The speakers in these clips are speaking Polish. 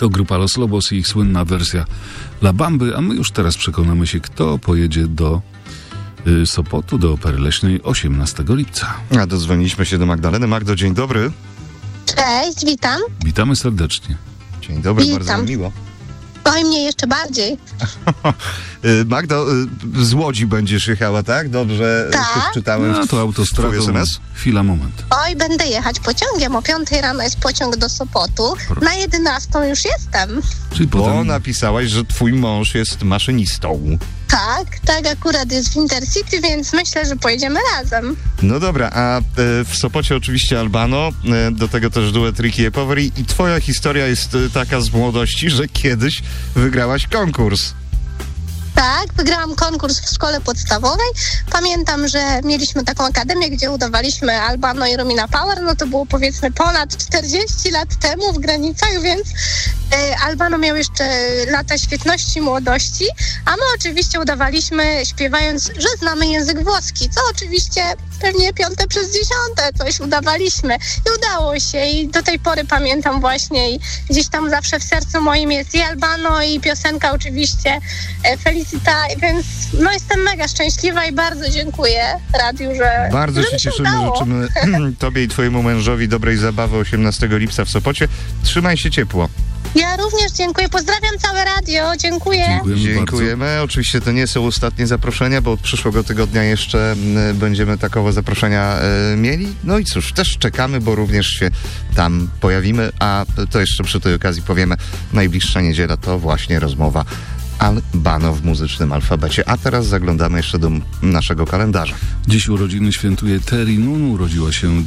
To grupa Los Lobos i ich słynna wersja La Bamby, a my już teraz przekonamy się, kto pojedzie do Sopotu, do Opery Leśnej 18 lipca. A dodzwoniliśmy się do Magdaleny. Magdo, dzień dobry. Cześć, witam. Witamy serdecznie. Dzień dobry, Witam. bardzo mi miło. Oj, mnie jeszcze bardziej. Magdo, z Łodzi będziesz jechała, tak? Dobrze Tak. czytałem No to autostradą. twój SMS? Chwila, moment. Oj, będę jechać pociągiem. O 5 rano jest pociąg do Sopotu. Na 11 już jestem. Czyli Bo potem... napisałaś, że twój mąż jest maszynistą. Tak akurat jest w Intercity, więc myślę, że pojedziemy razem. No dobra, a w Sopocie oczywiście Albano, do tego też duet Ricky e Poveri i twoja historia jest taka z młodości, że kiedyś wygrałaś konkurs. Tak, wygrałam konkurs w szkole podstawowej. Pamiętam, że mieliśmy taką akademię, gdzie udawaliśmy Albano i Romina Power. No to było powiedzmy ponad 40 lat temu w granicach, więc Albano miał jeszcze lata świetności, młodości, a my oczywiście udawaliśmy, śpiewając, że znamy język włoski, co oczywiście pewnie 5 przez 10 coś udawaliśmy i udało się i do tej pory pamiętam właśnie i gdzieś tam zawsze w sercu moim jest i Albano i piosenka oczywiście Felicita, więc no jestem mega szczęśliwa i bardzo dziękuję radiu, że Bardzo że się mi cieszymy, udało. życzymy tobie i twojemu mężowi dobrej zabawy 18 lipca w Sopocie. Trzymaj się ciepło. Ja również dziękuję, pozdrawiam całe radio, dziękuję. Dziękujemy. Oczywiście to nie są ostatnie zaproszenia, bo od przyszłego tygodnia jeszcze będziemy takowe zaproszenia mieli. No i cóż, też czekamy, bo również się tam pojawimy, a to jeszcze przy tej okazji powiemy, najbliższa niedziela to właśnie rozmowa Albano w muzycznym alfabecie. A teraz zaglądamy jeszcze do naszego kalendarza. Dziś urodziny świętuje Terry Nunu. Urodziła się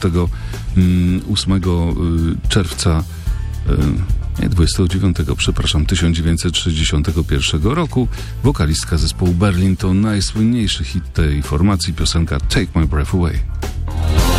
28 czerwca 1961 roku. Wokalistka zespołu Berlin to najsłynniejszy hit tej formacji, piosenka Take My Breath Away.